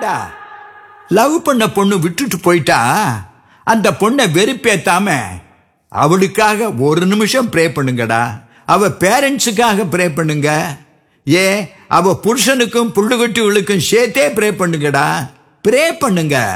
Love பண்ண பொண்ணு விட்டுட்டு போயிட்டா அந்த பொண்ணை வெறுப்பேத்தாம அவளுக்காக ஒரு நிமிஷம் ப்ரே பண்ணுங்கடா. அவ பேரண்ட்ஸுக்காக ப்ரே பண்ணுங்க. அவ புருஷனுக்கும் புள்ளுகுட்டிகளுக்கும் சேர்த்தே ப்ரே பண்ணுங்கடா. ப்ரே பண்ணுங்க.